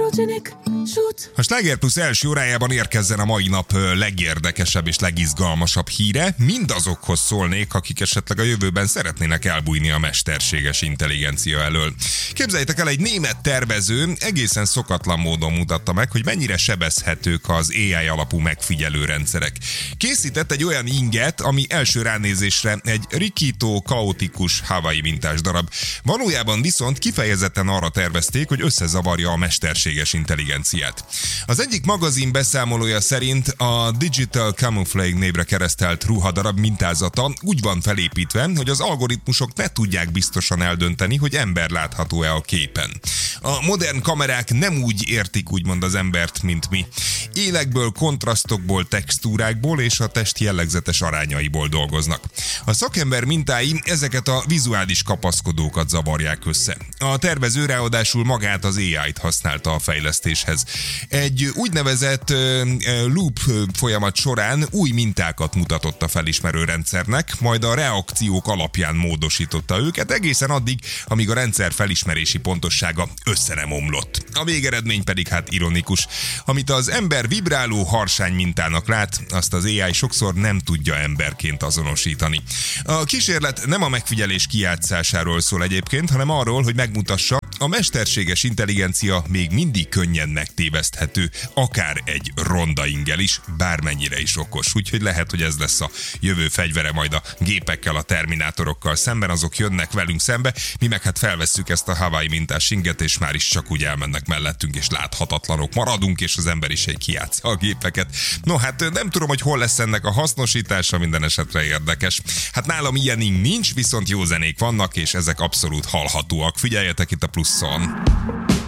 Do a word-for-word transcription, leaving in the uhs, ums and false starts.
A Sláger Plus első órájában érkezzen a mai nap legérdekesebb és legizgalmasabb híre. Mindazokhoz szólnék, akik esetleg a jövőben szeretnének elbújni a mesterséges intelligencia elől. Képzeljétek el, egy német tervező egészen szokatlan módon mutatta meg, hogy mennyire sebezhetők az á i alapú megfigyelő rendszerek. Készített egy olyan inget, ami első ránézésre egy rikító, kaotikus, Hawaii mintás darab. Valójában viszont kifejezetten arra tervezték, hogy összezavarja a mesterséges intelligenciát. Az egyik magazin beszámolója szerint a Digital Camouflage névre keresztelt ruhadarab mintázata úgy van felépítve, hogy az algoritmusok ne tudják biztosan eldönteni, hogy ember látható-e a képen. A modern kamerák nem úgy értik úgymond az embert, mint mi. Élekből, kontrasztokból, textúrákból és a test jellegzetes arányaiból dolgoznak. A szakember mintái ezeket a vizuális kapaszkodókat zavarják össze. A tervező ráadásul magát az á i-t használta a fejlesztéshez. Egy úgynevezett uh, loop folyamat során új mintákat mutatott a felismerő rendszernek, majd a reakciók alapján módosította őket egészen addig, amíg a rendszer felismerési pontossága össze nem omlott. A végeredmény pedig hát ironikus. Amit az ember vibráló harsány mintának lát, azt az á i sokszor nem tudja emberként azonosítani. A kísérlet nem a megfigyelés kijátszásáról szól egyébként, hanem arról, hogy megmutassa, a mesterséges intelligencia még mindig könnyen megtéveszthető, akár egy ronda ingel is, bármennyire is okos. Úgyhogy lehet, hogy ez lesz a jövő fegyvere majd a gépekkel, a terminátorokkal szemben, azok jönnek velünk szembe, mi meg hát felvesszük ezt a Hawaii mintás inget, és már is csak úgy elmennek mellettünk, és láthatatlanok maradunk, és az emberiség kijátsza a gépeket. No hát nem tudom, hogy hol lesz ennek a hasznosítása, minden esetre érdekes. Hát nálam ilyen ing nincs, viszont jó zenék vannak, és ezek abszolút hallhatóak. Figyeljetek itt a Pluszon!